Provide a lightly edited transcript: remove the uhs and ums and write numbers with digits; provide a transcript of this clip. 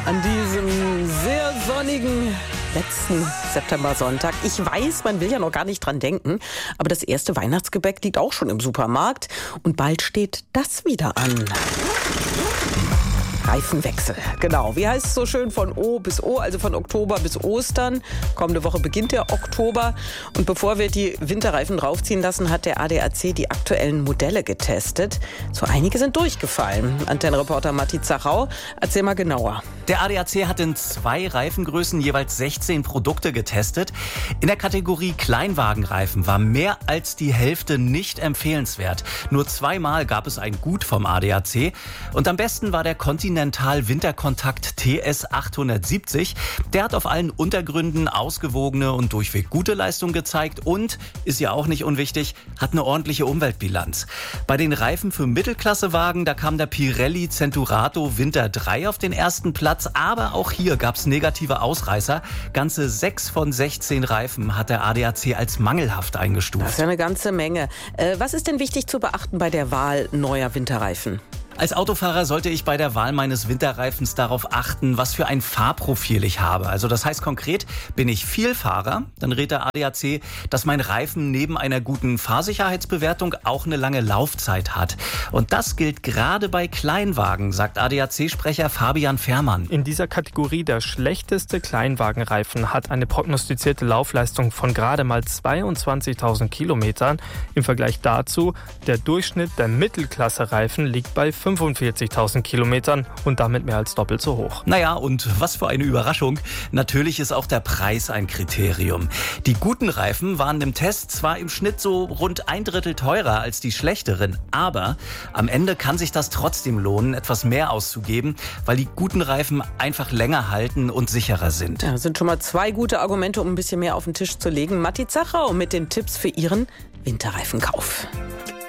An diesem sehr sonnigen letzten September-Sonntag. Ich weiß, man will ja noch gar nicht dran denken, aber das erste Weihnachtsgebäck liegt auch schon im Supermarkt und bald steht das wieder an. Reifenwechsel, genau. Wie heißt es so schön? Von O bis O, also von Oktober bis Ostern. Kommende Woche beginnt der Oktober. Und bevor wir die Winterreifen draufziehen lassen, hat der ADAC die aktuellen Modelle getestet. So einige sind durchgefallen. Antennenreporter Matti Zachau, erzähl mal genauer. Der ADAC hat in 2 Reifengrößen jeweils 16 Produkte getestet. In der Kategorie Kleinwagenreifen war mehr als die Hälfte nicht empfehlenswert. Nur 2-mal gab es ein Gut vom ADAC. Und am besten war der Continental Winterkontakt TS 870. Der hat auf allen Untergründen ausgewogene und durchweg gute Leistung gezeigt und, ist ja auch nicht unwichtig, hat eine ordentliche Umweltbilanz. Bei den Reifen für Mittelklassewagen, da kam der Pirelli Centurato Winter 3 auf den ersten Platz, aber auch hier gab es negative Ausreißer. Ganze 6 von 16 Reifen hat der ADAC als mangelhaft eingestuft. Das ist ja eine ganze Menge. Was ist denn wichtig zu beachten bei der Wahl neuer Winterreifen? Als Autofahrer sollte ich bei der Wahl meines Winterreifens darauf achten, was für ein Fahrprofil ich habe. Also das heißt konkret, bin ich Vielfahrer, dann rät der ADAC, dass mein Reifen neben einer guten Fahrsicherheitsbewertung auch eine lange Laufzeit hat. Und das gilt gerade bei Kleinwagen, sagt ADAC-Sprecher Fabian Fährmann. In dieser Kategorie der schlechteste Kleinwagenreifen hat eine prognostizierte Laufleistung von gerade mal 22.000 Kilometern. Im Vergleich dazu, der Durchschnitt der Mittelklasse-Reifen liegt bei 45.000 Kilometern und damit mehr als doppelt so hoch. Naja, und was für eine Überraschung. Natürlich ist auch der Preis ein Kriterium. Die guten Reifen waren im Test zwar im Schnitt so rund 1/3 teurer als die schlechteren, aber am Ende kann sich das trotzdem lohnen, etwas mehr auszugeben, weil die guten Reifen einfach länger halten und sicherer sind. Ja, das sind schon mal 2 gute Argumente, um ein bisschen mehr auf den Tisch zu legen. Matti Zachau mit den Tipps für Ihren Winterreifenkauf.